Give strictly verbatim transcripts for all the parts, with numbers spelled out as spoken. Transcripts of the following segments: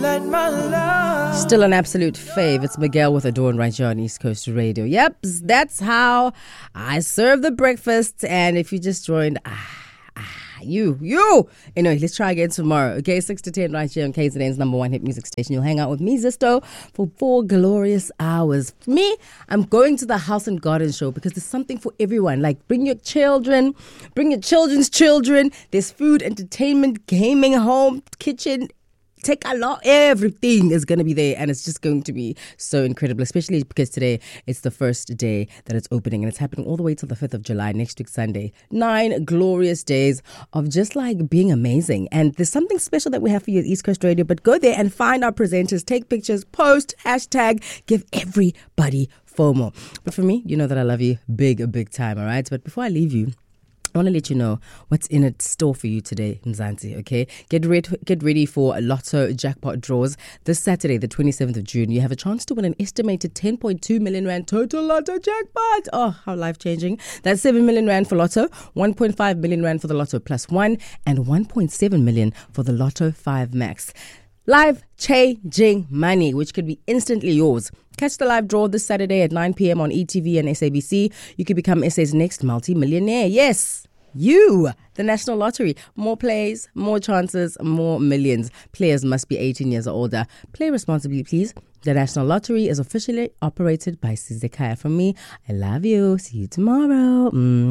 let my love. Still an absolute fave. It's Miguel with Adorn right here on East Coast Radio. Yep, that's how I serve the breakfast. And if you just joined, ah, ah, you, you. Anyway, let's try again tomorrow. Okay, six to ten right here on K Z N's number one hit music station. You'll hang out with me, Zisto, for four glorious hours. For me, I'm going to the House and Garden show because there's something for everyone. Like, bring your children, bring your children's children. There's food, entertainment, gaming, home, kitchen. Take a lot. Everything is going to be there, and it's just going to be so incredible, especially because today it's the first day that it's opening, and it's happening all the way till the fifth of July, next week Sunday. Nine glorious days of just like being amazing. And there's something special that we have for you at East Coast Radio, but go there and find our presenters, take pictures, post, hashtag, give everybody FOMO. But for me, you know that I love you big, big time, all right? But before I leave you, I want to let you know what's in a store for you today, Mzansi, okay? Get ready, get ready for Lotto jackpot draws. This Saturday, the twenty-seventh of June, you have a chance to win an estimated ten point two million rand total Lotto jackpot. Oh, how life-changing. That's seven million rand for Lotto, one point five million rand for the Lotto Plus One, and one point seven million for the Lotto five Max. Life-changing money, which could be instantly yours. Catch the live draw this Saturday at nine p.m. on E T V and S A B C. You could become S A's next multi-millionaire. Yes, you, the National Lottery. More plays, more chances, more millions. Players must be eighteen years or older. Play responsibly, please. The National Lottery is officially operated by Sizekaya. From me, I love you. See you tomorrow.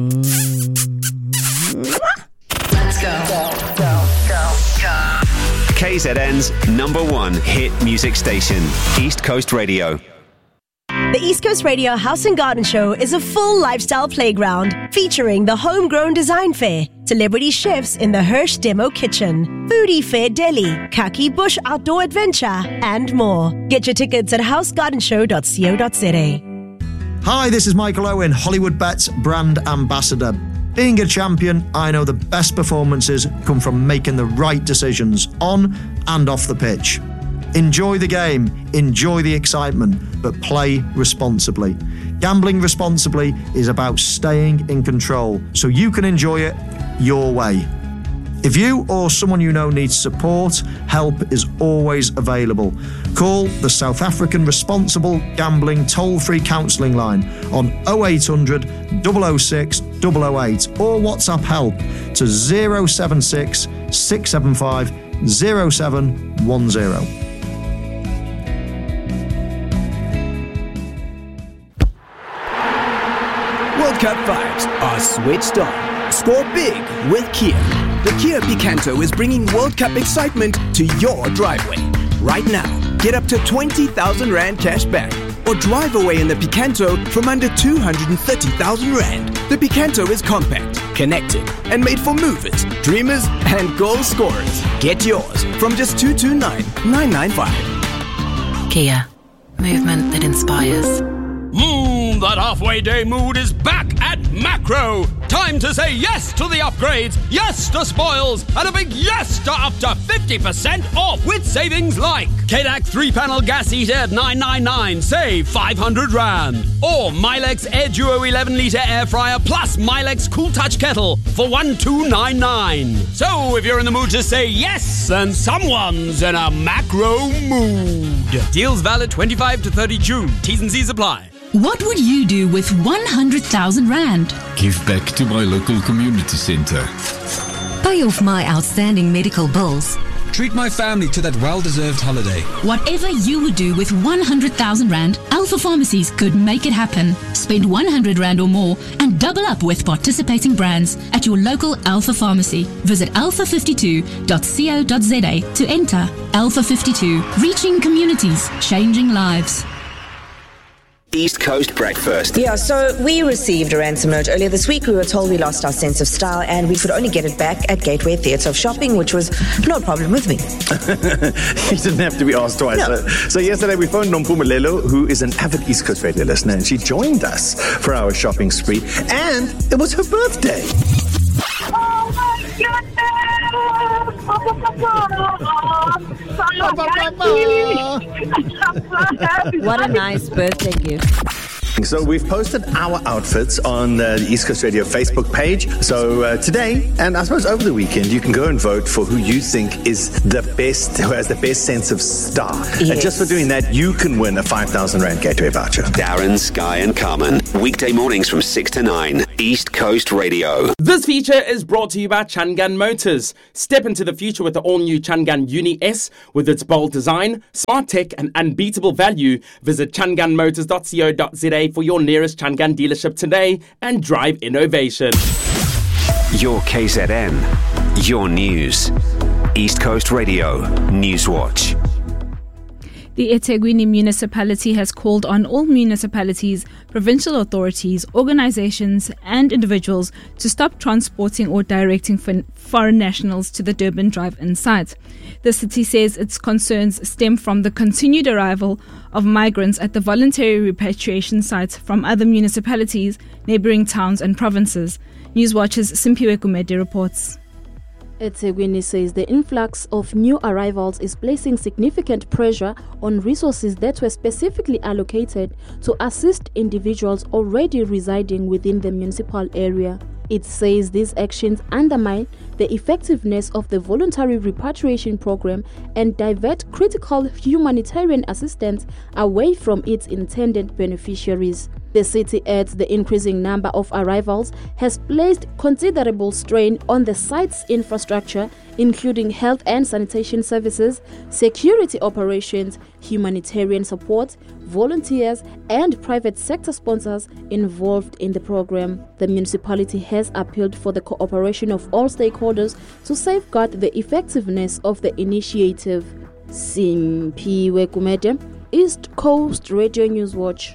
Mm. Let's go. Go, go, go, go. K Z N's number one hit music station, East Coast Radio. The East Coast Radio House and Garden Show is a full lifestyle playground featuring the Homegrown Design Fair, celebrity chefs in the Hirsch Demo Kitchen, Foodie Fair Deli, Kaki Bush Outdoor Adventure, and more. Get your tickets at house garden show dot co dot za. Hi, this is Michael Owen, Hollywood Bets brand ambassador. Being a champion, I know the best performances come from making the right decisions on and off the pitch. Enjoy the game, enjoy the excitement, but play responsibly. Gambling responsibly is about staying in control so you can enjoy it your way. If you or someone you know needs support, help is always available. Call the South African Responsible Gambling Toll-Free Counselling Line on oh eight hundred, double oh six, double oh eight or WhatsApp help to oh seven six, six seven five, oh seven one oh. World Cup vibes are switched on. Score big with Kia. The Kia Picanto is bringing World Cup excitement to your driveway. Right now, get up to twenty thousand rand cash back or drive away in the Picanto from under two hundred thirty thousand rand. The Picanto is compact, connected, and made for movers, dreamers, and goal scorers. Get yours from just two hundred twenty-nine thousand nine hundred ninety-five. Kia. Movement that inspires. Mmm, that halfway day mood is back at Macro. Time to say yes to the upgrades, yes to spoils, and a big yes to up to fifty percent off with savings like K D A C three-panel gas heater at nine ninety-nine, save five hundred rand. Or Milex Air Duo eleven litre air fryer plus Milex Cool Touch kettle for one two nine nine. So if you're in the mood to say yes, then someone's in a Macro mood. Deals valid twenty-five to thirty June. T's and C's apply. What would you do with one hundred thousand rand? Give back to my local community centre. Pay off my outstanding medical bills. Treat my family to that well-deserved holiday. Whatever you would do with one hundred thousand rand, Alpha Pharmacies could make it happen. Spend one hundred rand or more and double up with participating brands at your local Alpha Pharmacy. Visit alpha fifty-two dot co dot za to enter. Alpha fifty-two, reaching communities, changing lives. East Coast Breakfast. Yeah, so we received a ransom note earlier this week. We were told we lost our sense of style and we could only get it back at Gateway Theatre of Shopping, which was no problem with me. You didn't have to be asked twice. No. So, so yesterday we phoned Nompumelelo, who is an avid East Coast Radio listener, and she joined us for our shopping spree, and it was her birthday. Oh my What a nice birthday gift. So we've posted our outfits on uh, the East Coast Radio Facebook page. So uh, today, and I suppose over the weekend, you can go and vote for who you think is the best, who has the best sense of style. Yes. And just for doing that, you can win a five thousand Rand Gateway voucher. Darren, Sky and Carmen. Weekday mornings from six to nine. East Coast Radio. This feature is brought to you by Changan Motors. Step into the future with the all-new Changan Uni S. With its bold design, smart tech and unbeatable value, visit changan motors dot co dot za for your nearest Changan dealership today and drive innovation. Your K Z N. Your news. East Coast Radio. Newswatch. The eThekwini municipality has called on all municipalities, provincial authorities, organizations and individuals to stop transporting or directing foreign nationals to the Durban Drive-In site. The city says its concerns stem from the continued arrival of migrants at the voluntary repatriation sites from other municipalities, neighbouring towns and provinces. Newswatch's Simpiwe Kumede reports. eThekwini says the influx of new arrivals is placing significant pressure on resources that were specifically allocated to assist individuals already residing within the municipal area. It says these actions undermine the effectiveness of the voluntary repatriation program and divert critical humanitarian assistance away from its intended beneficiaries. The city adds the increasing number of arrivals has placed considerable strain on the site's infrastructure, including health and sanitation services, security operations, humanitarian support, volunteers, and private sector sponsors involved in the program. The municipality has appealed for the cooperation of all stakeholders to safeguard the effectiveness of the initiative. Simpiwe Kumede, East Coast Radio Newswatch.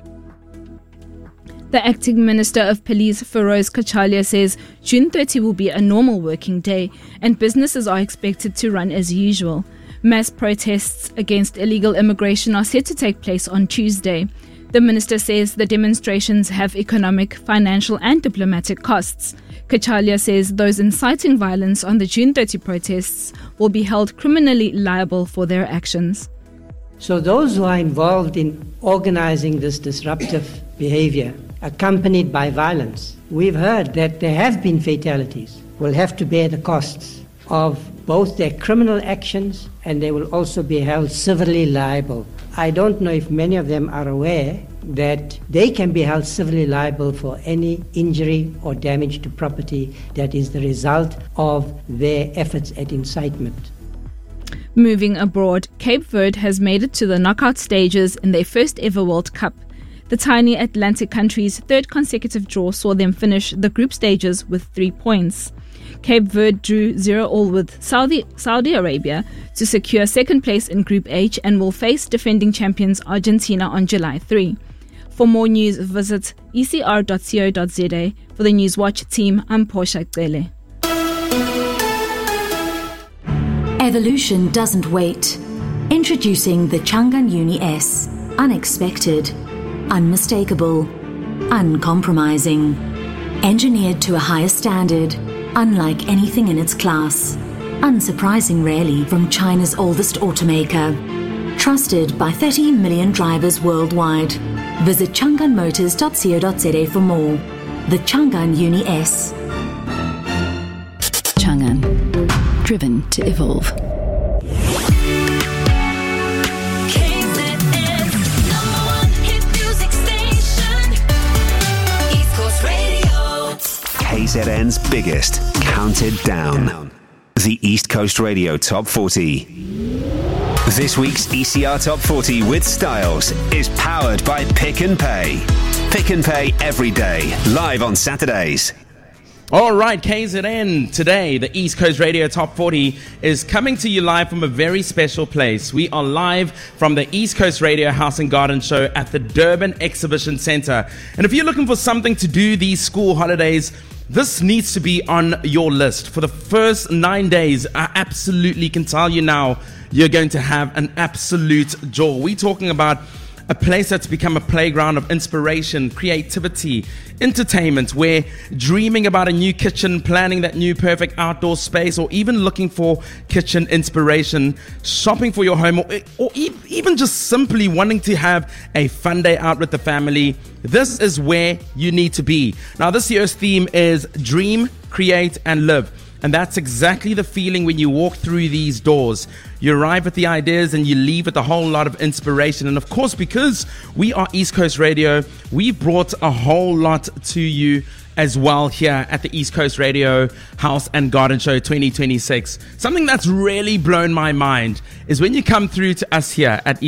The acting Minister of Police, Feroz Kachalia, says June thirtieth will be a normal working day and businesses are expected to run as usual. Mass protests against illegal immigration are set to take place on Tuesday. The minister says the demonstrations have economic, financial and diplomatic costs. Kachalia says those inciting violence on the June thirtieth protests will be held criminally liable for their actions. So those who are involved in organizing this disruptive behavior, accompanied by violence, we've heard that there have been fatalities, will have to bear the costs of both their criminal actions, and they will also be held civilly liable. I don't know if many of them are aware that they can be held civilly liable for any injury or damage to property that is the result of their efforts at incitement. Moving abroad, Cape Verde has made it to the knockout stages in their first ever World Cup. The tiny Atlantic country's third consecutive draw saw them finish the group stages with three points. Cape Verde drew zero all with Saudi, Saudi Arabia to secure second place in Group H and will face defending champions Argentina on July third. For more news, visit e c r dot co dot za. For the Newswatch team, I'm Portia Cele. Evolution doesn't wait. Introducing the Changan Uni S. Unexpected, unmistakable, uncompromising. Engineered to a higher standard, unlike anything in its class. Unsurprising really from China's oldest automaker. Trusted by thirty million drivers worldwide. Visit changan motors dot co dot za for more. The Changan Uni S. Changan. Driven to evolve. K Z N's biggest counted down. The East Coast Radio Top forty. This week's E C R Top forty with Styles is powered by Pick and Pay. Pick and Pay every day, live on Saturdays. All right, K Z N, today the East Coast Radio Top forty is coming to you live from a very special place. We are live from the East Coast Radio House and Garden Show at the Durban Exhibition Centre. And if you're looking for something to do these school holidays, this needs to be on your list. For the first nine days, I absolutely can tell you now, you're going to have an absolute joy. We're talking about a place that's become a playground of inspiration, creativity, entertainment, where dreaming about a new kitchen, planning that new perfect outdoor space, or even looking for kitchen inspiration, shopping for your home, or, or even even just simply wanting to have a fun day out with the family, this is where you need to be. Now, this year's theme is Dream, Create and Live. And that's exactly the feeling when you walk through these doors. You arrive with the ideas and you leave with a whole lot of inspiration. And of course, because we are East Coast Radio, we've brought a whole lot to you as well here at the East Coast Radio House and Garden Show twenty twenty-six. Something that's really blown my mind is when you come through to us here at